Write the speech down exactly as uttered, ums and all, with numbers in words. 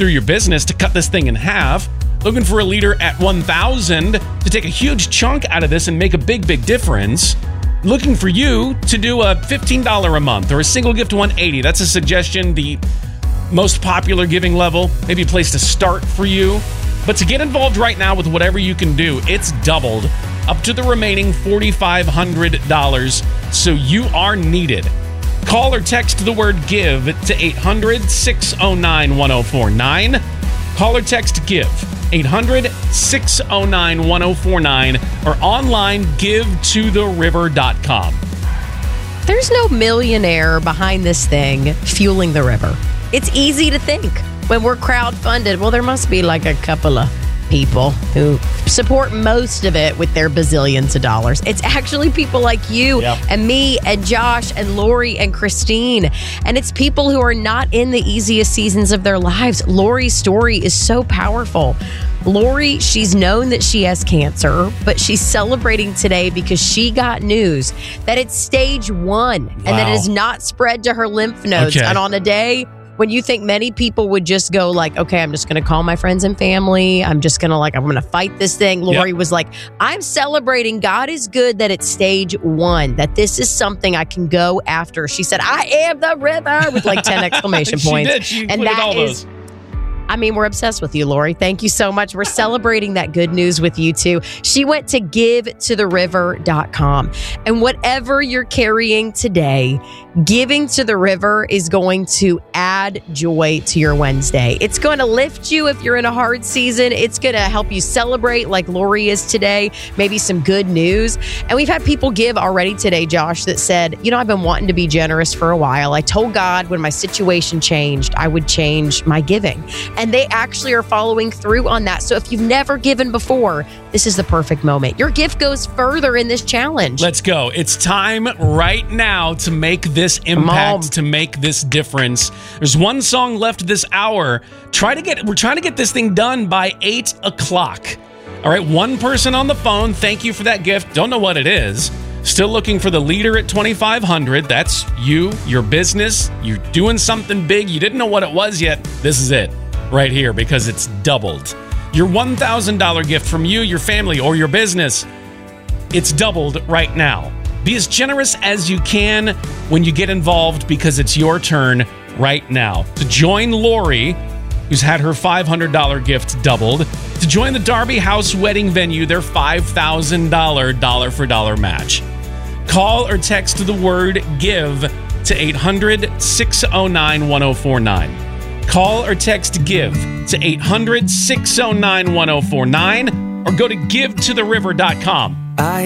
through your business to cut this thing in half. Looking for a leader at one thousand to take a huge chunk out of this and make a big, big difference. Looking for you to do a fifteen dollars a month or a single gift one hundred eighty dollars. That's a suggestion, the most popular giving level, maybe a place to start for you. But to get involved right now with whatever you can do, it's doubled up to the remaining four thousand five hundred dollars. So you are needed. Call or text the word GIVE to eight hundred, six oh nine, one oh four nine. Call or text GIVE, eight hundred, six oh nine, one oh four nine, or online give to the river dot com. There's no millionaire behind this thing fueling the river. It's easy to think when we're crowdfunded, well, there must be like a couple of people who support most of it with their bazillions of dollars. It's actually people like you yep. and me and Josh and Lori and Christine. And it's people who are not in the easiest seasons of their lives. Lori's story is so powerful. Lori, she's known that she has cancer, but she's celebrating today because she got news that it's stage one wow. and that it has not spread to her lymph nodes. Okay. And on a day when you think many people would just go like, okay, I'm just going to call my friends and family. I'm just going to like, I'm going to fight this thing. Lori yep. was like, I'm celebrating. God is good that it's stage one, that this is something I can go after. She said, I am the river with like ten exclamation points. She did. She and included that all is, those. I mean, we're obsessed with you, Lori. Thank you so much. We're celebrating that good news with you too. She went to give to the river dot com. And whatever you're carrying today, giving to the river is going to add joy to your Wednesday. It's going to lift you if you're in a hard season. It's going to help you celebrate like Lori is today. Maybe some good news. And we've had people give already today, Josh, that said, you know, I've been wanting to be generous for a while. I told God when my situation changed, I would change my giving. And they actually are following through on that. So if you've never given before, this is the perfect moment. Your gift goes further in this challenge. Let's go. It's time right now to make this impact, to make this difference. There's one song left this hour. Try to get, we're trying to get this thing done by eight o'clock. All right, one person on the phone. Thank you for that gift. Don't know what it is. Still looking for the leader at twenty-five hundred. That's you, your business. You're doing something big. You didn't know what it was yet. This is it. Right here, because it's doubled. Your one thousand dollars gift from you, your family, or your business, it's doubled right now. Be as generous as you can when you get involved because it's your turn right now. To join Lori, who's had her five hundred dollars gift doubled, to join the Darby House wedding venue, their five thousand dollars dollar-for-dollar match. Call or text the word GIVE to eight hundred, six oh nine, one oh four nine. Call or text GIVE to eight hundred, six oh nine, one oh four nine or go to give to the river dot com.